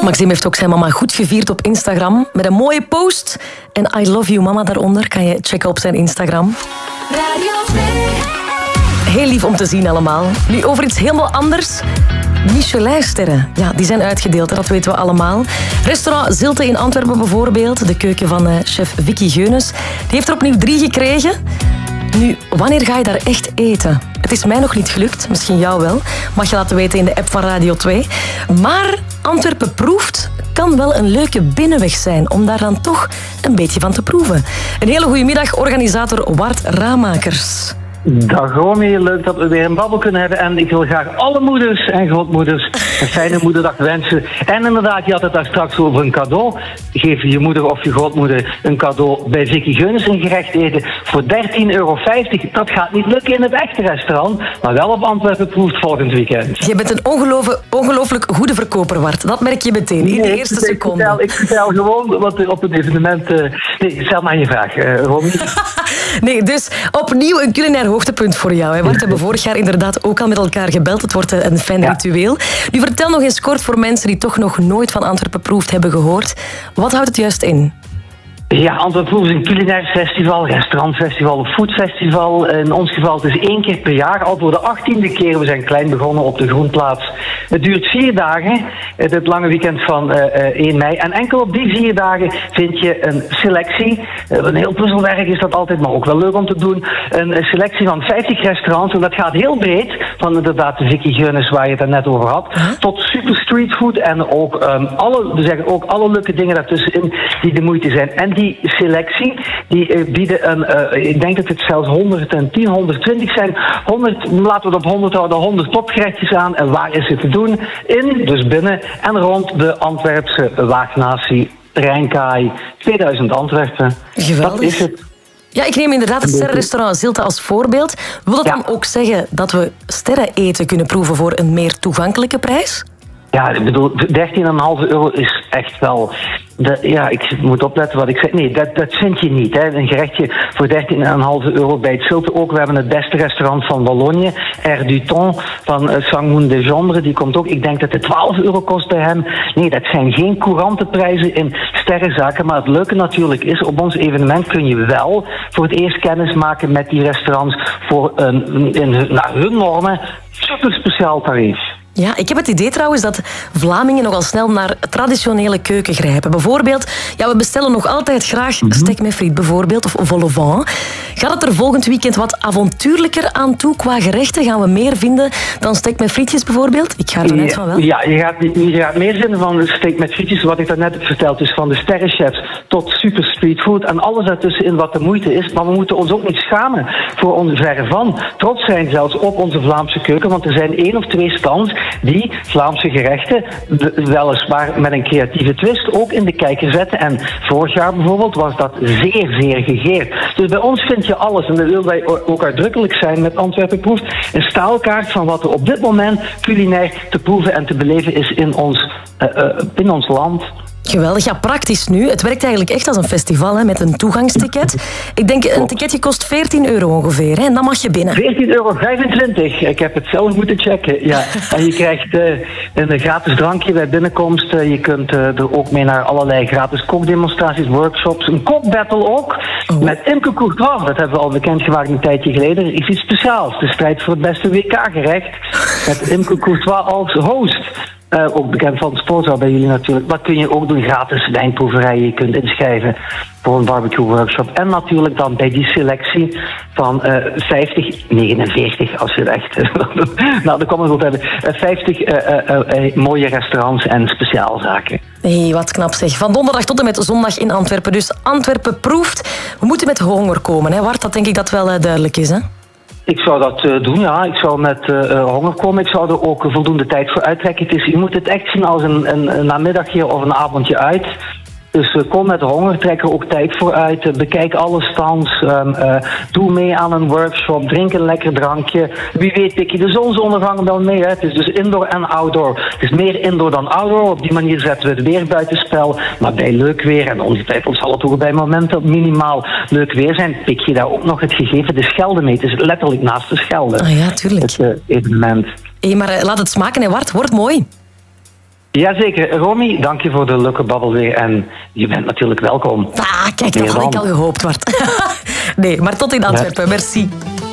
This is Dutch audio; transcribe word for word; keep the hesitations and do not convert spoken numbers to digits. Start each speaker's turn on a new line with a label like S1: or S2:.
S1: Maxime heeft ook zijn mama goed gevierd op Instagram met een mooie post. En I love you mama daaronder kan je checken op zijn Instagram. Radio twee. Heel lief om te zien allemaal. Nu over iets helemaal anders. Michelinsterren, ja, die zijn uitgedeeld, dat weten we allemaal. Restaurant Zilte in Antwerpen bijvoorbeeld, de keuken van uh, chef Vicky Geunes, die heeft er opnieuw drie gekregen. Nu, wanneer ga je daar echt eten? Het is mij nog niet gelukt, misschien jou wel. Mag je laten weten in de app van Radio twee. Maar Antwerpen proeft kan wel een leuke binnenweg zijn om daar dan toch een beetje van te proeven. Een hele goede middag, organisator Wart Ramakers.
S2: Dag Romy, leuk dat we weer een babbel kunnen hebben. En ik wil graag alle moeders en grootmoeders een fijne moederdag wensen. En inderdaad, je had het daar straks over een cadeau. Geef je moeder of je grootmoeder een cadeau bij Vicky Geunes een gerecht eten voor dertien euro vijftig. Dat gaat niet lukken in het echte restaurant, maar wel op Antwerpen proeft volgend weekend.
S1: Je bent een ongelooflijk goede verkoper, Wart. Dat merk je meteen in de nee, eerste
S2: ik,
S1: seconde.
S2: Ik vertel, ik vertel gewoon wat er op het evenement... Uh, nee, stel maar je vraag, uh, Romy.
S1: Nee, dus opnieuw een culinair hoogtepunt voor jou. Hè. Wart, we hebben vorig jaar inderdaad ook al met elkaar gebeld. Het wordt een fijn ja. ritueel. Nu, vertel nog eens kort voor mensen die toch nog nooit van Antwerpen proeft hebben gehoord. Wat houdt het juist in?
S2: Ja, Antwerpen is een culinair festival, restaurantfestival of foodfestival. In ons geval het is één keer per jaar, al voor de achttiende keer. We zijn klein begonnen op de Groenplaats. Het duurt vier dagen, het lange weekend van uh, één mei. En enkel op die vier dagen vind je een selectie. Uh, een heel puzzelwerk is dat altijd, maar ook wel leuk om te doen. Een selectie van vijftig restaurants. En dat gaat heel breed, van inderdaad de Vicky Geunes waar je het er net over had, huh? tot super streetfood en ook, um, alle, we zeggen ook alle leuke dingen daartussenin die de moeite zijn. En die Die selectie, die uh, bieden een, uh, ik denk dat het zelfs honderdtien, honderdtwintig zijn. honderd, laten we het op honderd houden, honderd topgerechtjes aan. En waar is het te doen? In, dus binnen en rond de Antwerpse Waagnatie Rijnkaai tweeduizend Antwerpen.
S1: Geweldig.
S2: Dat is het.
S1: Ja, ik neem inderdaad het sterrenrestaurant Zilte als voorbeeld. Wil dat ja. dan ook zeggen dat we sterreneten kunnen proeven voor een meer toegankelijke prijs?
S2: Ja, ik bedoel, dertien komma vijf euro is echt wel... De, ja, ik moet opletten wat ik zeg. Nee, dat, dat vind je niet. Hè. Een gerechtje voor dertien komma vijf euro bij het Zilte ook. We hebben het beste restaurant van Wallonië, Air du Thon, van uh, Sangoen de Gendre. Die komt ook. Ik denk dat het twaalf euro kost bij hem. Nee, dat zijn geen courante prijzen in sterrenzaken. Maar het leuke natuurlijk is, op ons evenement kun je wel voor het eerst kennis maken met die restaurants voor een, in, naar hun normen, super speciaal tarief.
S1: Ja, ik heb het idee trouwens dat Vlamingen nogal snel naar traditionele keuken grijpen. Bijvoorbeeld, ja, we bestellen nog altijd graag mm-hmm. steak met friet bijvoorbeeld, of vol au vent. Gaat het er volgend weekend wat avontuurlijker aan toe qua gerechten? Gaan we meer vinden dan steak met frietjes bijvoorbeeld? Ik ga er net van wel.
S2: Ja, je gaat, je gaat meer vinden van steak met frietjes, wat ik daarnet heb verteld. Dus van de sterrenchefs tot super streetfood en alles daartussenin wat de moeite is. Maar we moeten ons ook niet schamen voor onze verre van. Trots zijn zelfs op onze Vlaamse keuken, want er zijn één of twee stands die Vlaamse gerechten weliswaar met een creatieve twist ook in de kijker zetten. En vorig jaar bijvoorbeeld was dat zeer, zeer gegeerd. Dus bij ons vind je alles. En dat willen wij ook uitdrukkelijk zijn met Antwerpen Proeft. Een staalkaart van wat er op dit moment culinair te proeven en te beleven is in ons, uh, uh, in ons land.
S1: Geweldig, ja, praktisch nu. Het werkt eigenlijk echt als een festival hè, met een toegangsticket. Ik denk, een ticketje kost veertien euro ongeveer hè, en dan mag je binnen.
S2: veertien euro vijfentwintig. Ik heb het zelf moeten checken. Ja. En je krijgt uh, een gratis drankje bij binnenkomst. Uh, je kunt uh, er ook mee naar allerlei gratis kookdemonstraties, workshops. Een kookbattle ook. Oh. Met Imke Courtois. Dat hebben we al bekendgemaakt een tijdje geleden. Er is iets speciaals. De strijd voor het beste W K-gerecht. Met Imke Courtois als host. Uh, ook bekend van de Sportzaal bij jullie natuurlijk. Dat kun je ook doen, gratis wijnproeverijen. Je kunt inschrijven voor een barbecue workshop. En natuurlijk dan bij die selectie van uh, vijftig, negenenveertig als je het echt... nou, dat komen we goed hebben. Uh, vijftig uh, uh, uh, uh, mooie restaurants en speciaalzaken.
S1: Hé, hey, wat knap zeg. Van donderdag tot en met zondag in Antwerpen. Dus Antwerpen proeft. We moeten met honger komen, hè Wart? Dat denk ik dat wel uh, duidelijk is, hè?
S2: Ik zou dat uh, doen, ja. Ik zou met uh, honger komen. Ik zou er ook voldoende tijd voor uittrekken. Het is, je moet het echt zien als een, een, een namiddagje of een avondje uit. Dus uh, kom met honger, trek er ook tijd voor uit. Uh, bekijk alle stands. Um, uh, doe mee aan een workshop. Drink een lekker drankje. Wie weet pik je de zonsondergang wel mee. Hè? Het is dus indoor en outdoor. Het is meer indoor dan outdoor. Op die manier zetten we het weer buitenspel. Maar bij leuk weer, en ongetwijfeld zal het ook bij momenten minimaal leuk weer zijn, pik je daar ook nog het gegeven de Schelde mee. Het is letterlijk naast de Schelde.
S1: Ah ja, tuurlijk.
S2: Het uh, evenement.
S1: Hé, hey, maar uh, laat het smaken en Wart, wordt mooi.
S2: Jazeker. Romy, dank je voor de leuke babbel weer. En je bent natuurlijk welkom.
S1: Ah, kijk, dat had ik al gehoopt, Bart. Nee, maar tot in Antwerpen. Merci.